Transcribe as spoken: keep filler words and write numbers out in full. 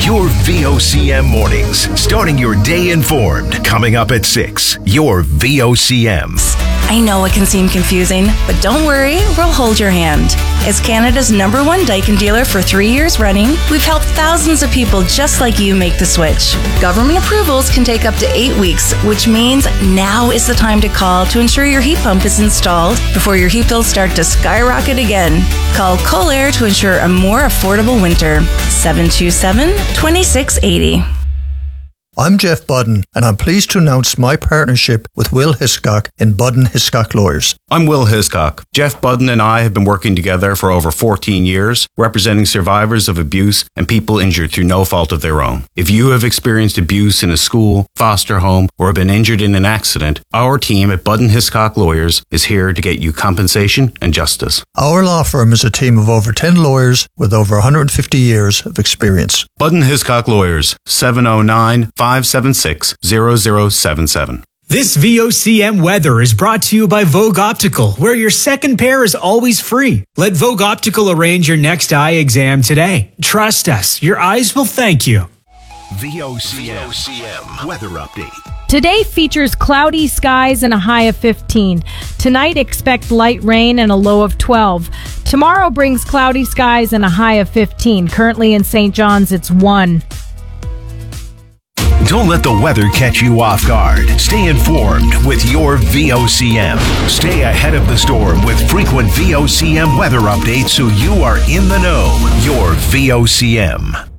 Your V O C M mornings, starting your day informed. Coming up at six, your V O C M. I know it can seem confusing, but don't worry, we'll hold your hand. As Canada's number one Daikin dealer for three years running, we've helped thousands of people just like you make the switch. Government approvals can take up to eight weeks, which means now is the time to call to ensure your heat pump is installed before your heat bills start to skyrocket again. Call Colair to ensure a more affordable winter. seven two seven, two six eight zero. I'm Jeff Budden, and I'm pleased to announce my partnership with Will Hiscock in Budden Hiscock Lawyers. I'm Will Hiscock. Jeff Budden and I have been working together for over fourteen years, representing survivors of abuse and people injured through no fault of their own. If you have experienced abuse in a school, foster home, or have been injured in an accident, our team at Budden Hiscock Lawyers is here to get you compensation and justice. Our law firm is a team of over ten lawyers with over one hundred fifty years of experience. Budden Hiscock Lawyers, seven oh nine, five seven six, zero zero seven seven. This V O C M weather is brought to you by Vogue Optical, where your second pair is always free. Let Vogue Optical arrange your next eye exam today. Trust us, your eyes will thank you. V O C M weather update. Today features cloudy skies and a high of fifteen. Tonight, expect light rain and a low of twelve. Tomorrow brings cloudy skies and a high of fifteen. Currently in Saint John's, it's one. Don't let the weather catch you off guard. Stay informed with your V O C M. Stay ahead of the storm with frequent V O C M weather updates so you are in the know. Your V O C M.